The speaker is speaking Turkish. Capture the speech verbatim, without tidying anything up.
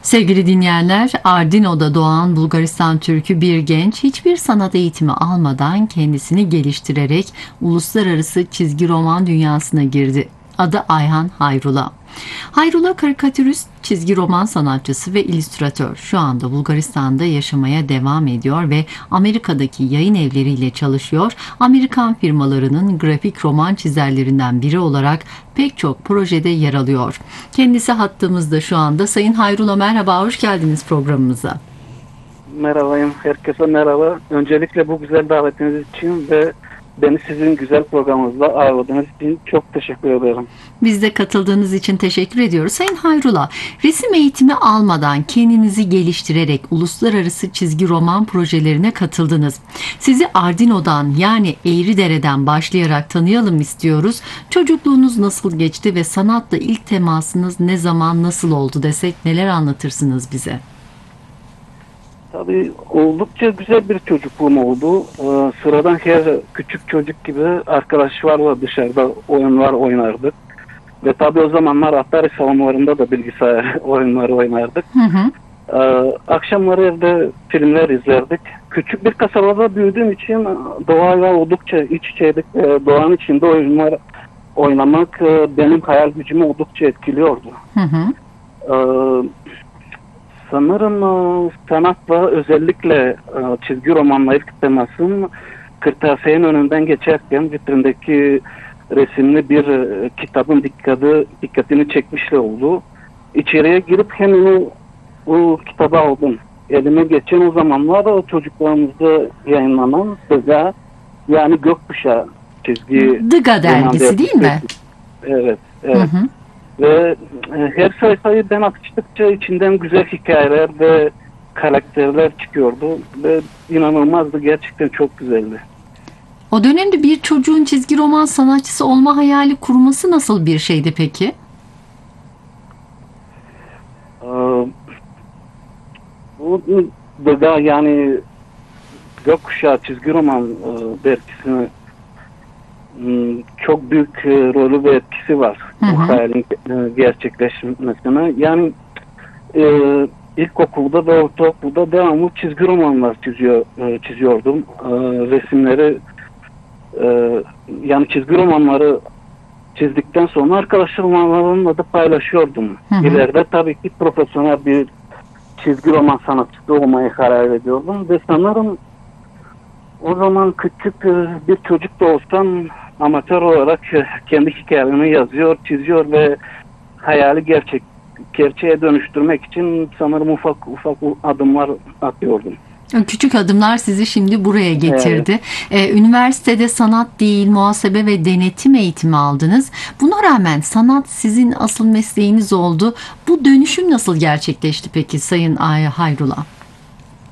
Sevgili dinleyenler, Ardino'da doğan Bulgaristan Türk'ü bir genç hiçbir sanat eğitimi almadan kendisini geliştirerek uluslararası çizgi roman dünyasına girdi. Adı Ayhan Hayrula. Hayrula karikatürist, çizgi roman sanatçısı ve illüstratör. Şu anda Bulgaristan'da yaşamaya devam ediyor ve Amerika'daki yayın evleriyle çalışıyor. Amerikan firmalarının grafik roman çizerlerinden biri olarak pek çok projede yer alıyor. Kendisi hattımızda şu anda. Sayın Hayrula, merhaba, hoş geldiniz programımıza. Merhabayım, herkese merhaba. Öncelikle bu güzel davetiniz için ve beni sizin güzel programınızda ağırladığınız için çok teşekkür ederim. Biz de katıldığınız için teşekkür ediyoruz. Sayın Hayrula, resim eğitimi almadan kendinizi geliştirerek uluslararası çizgi roman projelerine katıldınız. Sizi Ardino'dan, yani Eğridere'den başlayarak tanıyalım istiyoruz. Çocukluğunuz nasıl geçti ve sanatla ilk temasınız ne zaman, nasıl oldu desek neler anlatırsınız bize? Tabii oldukça güzel bir çocukluğum oldu. Ee, sıradan her küçük çocuk gibi arkadaşlarla dışarıda oyunlar oynardık. Ve tabii o zamanlar Atari salonlarında da bilgisayar oyunları oynardık. Hı hı. Ee, akşamları evde filmler izlerdik. Küçük bir kasabada büyüdüğüm için doğayla oldukça iç içeydik. Ee, doğanın içinde oyunlar oynamak e, benim hayal gücümü oldukça etkiliyordu. Hı hı. Ee, Sanırım e, sanatla özellikle e, çizgi romanla ilk temasım kırtasiyenin önünden geçerken vitrindeki resimli bir e, kitabın dikkati, dikkatini çekmişle oldu. İçeriye girip hemen o kitabı aldım. Elime geçen o zamanlar o çocuklarımızda yayınlanan Dıga, yani Gökkuşağı çizgi Dıga dergisi değil mi? Evet, evet. Hı hı. Ve her sayfayı ben açtıkça içinden güzel hikayeler ve karakterler çıkıyordu ve inanılmazdı, gerçekten çok güzeldi. O dönemde bir çocuğun çizgi roman sanatçısı olma hayali kurması nasıl bir şeydi peki? Ee, bu da yani Gökkuşağı çizgi roman e, dergisini çok büyük e, rolü ve etkisi var Hı hı. bu hayalin e, gerçekleşmesine. Yani e, ilkokulda ve ortaokulda devamlı çizgi romanlar çiziyor, e, çiziyordum. E, resimleri e, yani çizgi romanları çizdikten sonra arkadaşlarımla da paylaşıyordum. Hı hı. İleride tabii ki profesyonel bir çizgi roman sanatçısı olmaya karar veriyordum ve sanırım o zaman küçük bir çocuk da olsam amatör olarak kendi hikayemi yazıyor, çiziyor ve hayali gerçek gerçeğe dönüştürmek için sanırım ufak ufak adımlar atıyordum. Küçük adımlar sizi şimdi buraya getirdi. Evet. Ee, üniversitede sanat değil, muhasebe ve denetim eğitimi aldınız. Buna rağmen sanat sizin asıl mesleğiniz oldu. Bu dönüşüm nasıl gerçekleşti peki Sayın Hayrula?